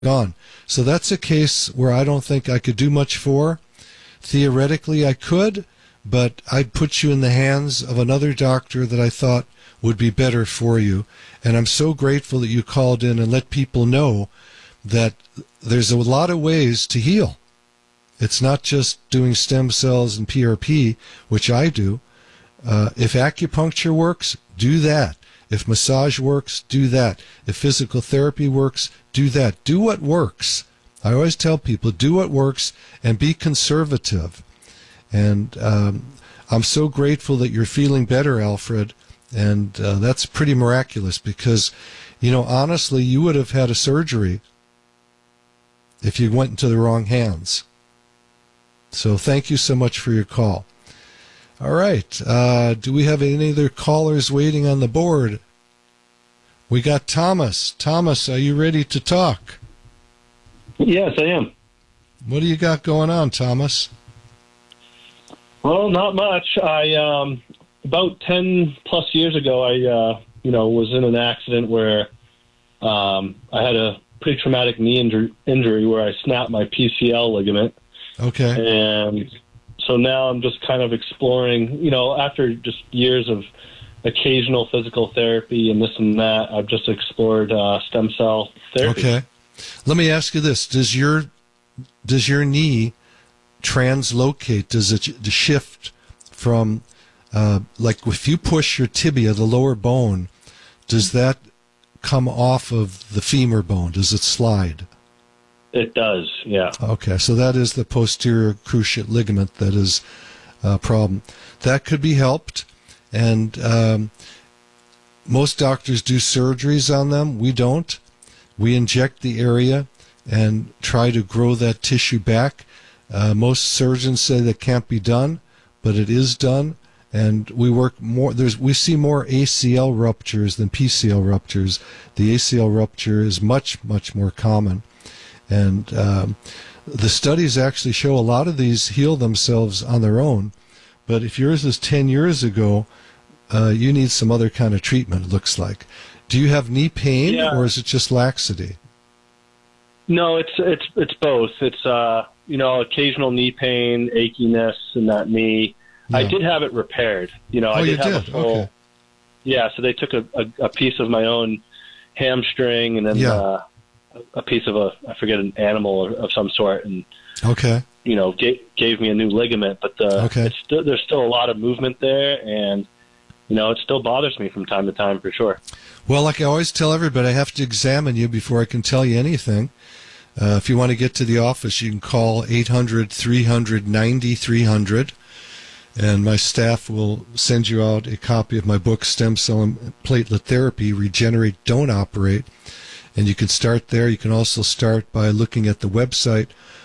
gone. So that's a case where I don't think I could do much for. Theoretically, I could, but I'd put you in the hands of another doctor that I thought would be better for you. And I'm so grateful that you called in and let people know that there's a lot of ways to heal. It's not just doing stem cells and PRP, which I do. If acupuncture works, do that. If massage works, do that. If physical therapy works, do that. Do what works. I always tell people, do what works and be conservative. And I'm so grateful that you're feeling better, Alfred. And that's pretty miraculous because, honestly, you would have had a surgery if you went into the wrong hands. So thank you so much for your call. All right. Do we have any other callers waiting on the board? We got Thomas. Thomas, are you ready to talk? Yes, I am. What do you got going on, Thomas? Well, not much. I about 10 plus years ago, I was in an accident where I had a pretty traumatic knee injury where I snapped my PCL ligament. Okay. And so now I'm just kind of exploring, after just years of occasional physical therapy and this and that, I've just explored stem cell therapy. Okay. Let me ask you this. Does your knee translocate? Does it shift from, like if you push your tibia, the lower bone, does that come off of the femur bone? Does it slide? It does, yeah. Okay, so that is the posterior cruciate ligament that is a problem. That could be helped, and most doctors do surgeries on them. We don't. We inject the area and try to grow that tissue back. Most surgeons say that can't be done, but it is done, and we work more. We see more ACL ruptures than PCL ruptures. The ACL rupture is much, much more common. And the studies actually show a lot of these heal themselves on their own. But if yours is 10 years ago, you need some other kind of treatment, it looks like. Do you have knee pain, or is it just laxity? No, it's both. It's occasional knee pain, achiness in that knee. Yeah. I did have it repaired. I did have a full. Okay. Yeah, so they took a piece of my own hamstring and then. Yeah. A piece of an animal of some sort, and gave me a new ligament. But there's still a lot of movement there, and it still bothers me from time to time for sure. Well, like I always tell everybody, I have to examine you before I can tell you anything. If you want to get to the office, you can call 800-300-9300, and my staff will send you out a copy of my book, Stem Cell and Platelet Therapy, Regenerate, Don't Operate. And you can start there. You can also start by looking at the website,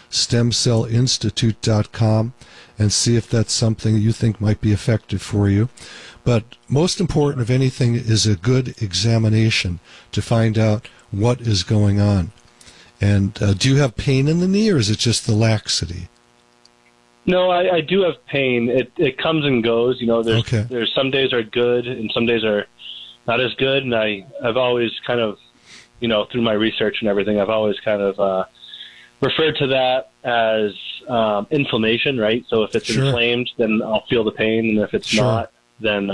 stemcellinstitute.com, and see if that's something you think might be effective for you. But most important of anything is a good examination to find out what is going on. And do you have pain in the knee, or is it just the laxity? No, I do have pain. It comes and goes. There's some days are good and some days are not as good. And I've always kind of, through my research and everything, I've always kind of referred to that as inflammation, right? So if it's inflamed, then I'll feel the pain, and if it's not, then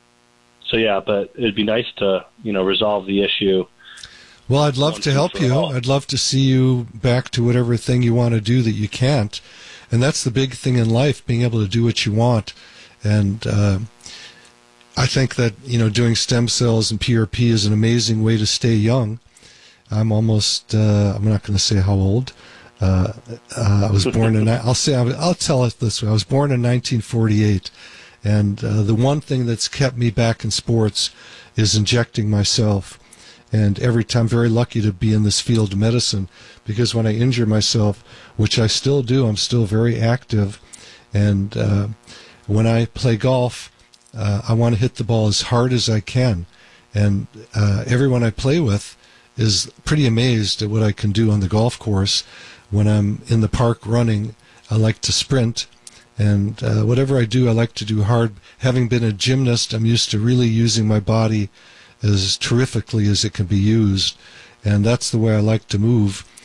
but it'd be nice to, resolve the issue. Well, I'd love to help you. I'd love to see you back to whatever thing you want to do that you can't. And that's the big thing in life, being able to do what you want. And I think that, doing stem cells and PRP is an amazing way to stay young. I'm almost, I'm not going to say how old. I was born in, I'll tell it this way. I was born in 1948. And the one thing that's kept me back in sports is injecting myself. And every time, I'm very lucky to be in this field of medicine, because when I injure myself, which I still do, I'm still very active. And when I play golf, I want to hit the ball as hard as I can. And everyone I play with is pretty amazed at what I can do on the golf course. When I'm in the park running, I like to sprint. And whatever I do, I like to do hard. Having been a gymnast, I'm used to really using my body as terrifically as it can be used. And that's the way I like to move.